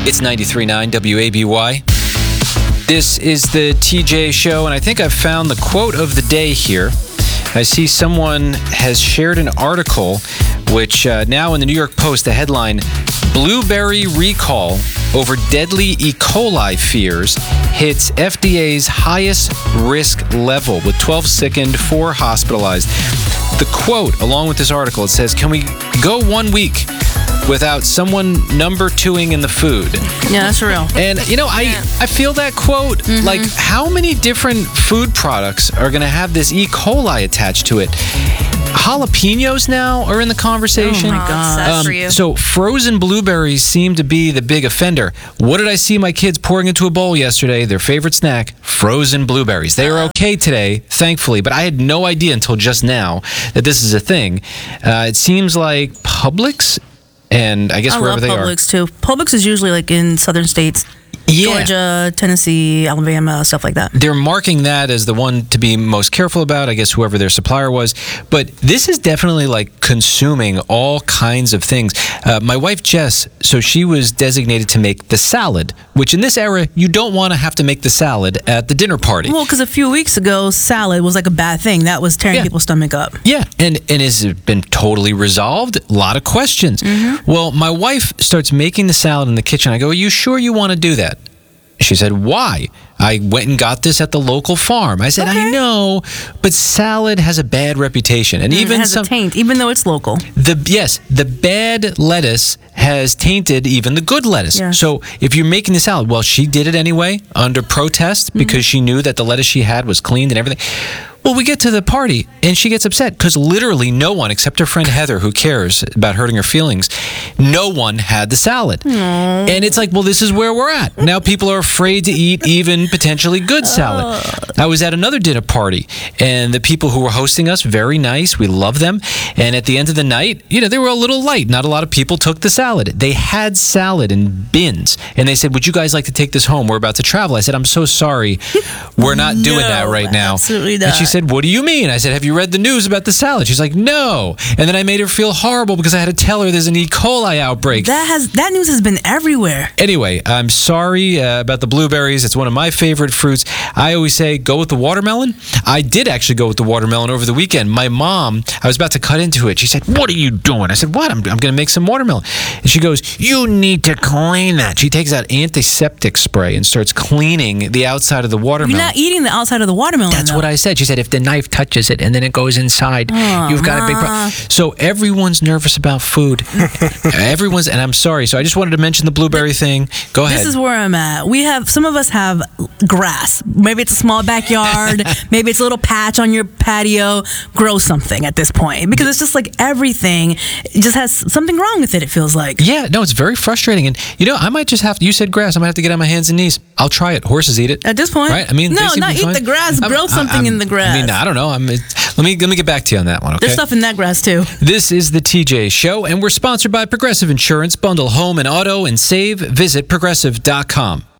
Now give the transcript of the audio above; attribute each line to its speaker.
Speaker 1: It's 93.9 WABY. This is the TJ Show, and I think I've found the quote of the day here. I see someone has shared an article, which now in the New York Post, the headline, Blueberry Recall Over Deadly E. coli Fears Hits FDA's Highest Risk Level, with 12 sickened, 4 hospitalized. The quote, along with this article, it says, can we go 1 week without someone number 2ing in the food?
Speaker 2: Yeah, that's real.
Speaker 1: And, I feel that quote. Mm-hmm. Like, how many different food products are going to have this E. coli attached to it? Jalapenos now are in the conversation.
Speaker 2: Oh, my God.
Speaker 3: That's for you.
Speaker 1: So frozen blueberries seem to be the big offender. What did I see my kids pouring into a bowl yesterday? Their favorite snack, frozen blueberries. They are okay today, thankfully, but I had no idea until just now that this is a thing. It seems like Publix, and I guess wherever they are.
Speaker 2: I love Publix, too. Publix is usually like in southern states.
Speaker 1: Yeah.
Speaker 2: Georgia, Tennessee, Alabama, stuff like that.
Speaker 1: They're marking that as the one to be most careful about, I guess whoever their supplier was. But this is definitely like consuming all kinds of things. My wife, Jess, so she was designated to make the salad, which in this era, you don't want to have to make the salad at the dinner party.
Speaker 2: Well, because a few weeks ago, salad was like a bad thing. That was tearing people's stomach up.
Speaker 1: Yeah, and has it been totally resolved? A lot of questions. Mm-hmm. Well, my wife starts making the salad in the kitchen. I go, are you sure you want to do that? She said, why? I went and got this at the local farm. I said, okay. I know, but salad has a bad reputation. And even
Speaker 2: it has a taint, even though it's local.
Speaker 1: The bad lettuce has tainted even the good lettuce. Yeah. So if you're making the salad, well, she did it anyway under protest because she knew that the lettuce she had was cleaned and everything. Well, we get to the party, and she gets upset because literally no one, except her friend Heather, who cares about hurting her feelings, no one had the salad. Aww. And it's like, well, this is where we're at. Now people are afraid to eat even potentially good salad. I was at another dinner party, and the people who were hosting us, very nice. We love them. And at the end of the night, they were a little light. Not a lot of people took the salad. They had salad in bins, and they said, would you guys like to take this home? We're about to travel. I said, I'm so sorry. We're not doing that right now.
Speaker 2: Absolutely not.
Speaker 1: And she said, what do you mean? I said, have you read the news about the salad? She's like, no. And then I made her feel horrible because I had to tell her there's an E. coli outbreak.
Speaker 2: That news has been everywhere.
Speaker 1: Anyway, I'm sorry about the blueberries. It's one of my favorite fruits. I always say, go with the watermelon. I did actually go with the watermelon over the weekend. My mom, I was about to cut into it. She said, what are you doing? I said, what? I'm going to make some watermelon. And she goes, you need to clean that. She takes out antiseptic spray and starts cleaning the outside of the watermelon.
Speaker 2: You're not eating the outside of the watermelon,
Speaker 1: That's what I said. She said, if the knife touches it and then it goes inside, you've got a big problem. So everyone's nervous about food. And I'm sorry. So I just wanted to mention the blueberry thing. Go ahead.
Speaker 2: This is where I'm at. Some of us have grass. Maybe it's a small backyard. Maybe it's a little patch on your patio. Grow something at this point. Because it's just like everything just has something wrong with it, it feels like.
Speaker 1: Yeah, no, it's very frustrating. And, I might just have to, you said grass, I might have to get on my hands and knees. I'll try it. Horses eat it.
Speaker 2: At this point?
Speaker 1: Right? I mean,
Speaker 2: no, not eat the grass. Grow something in the grass.
Speaker 1: I mean, I don't know. Let me get back to you on that one, okay?
Speaker 2: There's stuff in that grass, too.
Speaker 1: This is the TJ Show, and we're sponsored by Progressive Insurance. Bundle home and auto and save. Visit Progressive.com.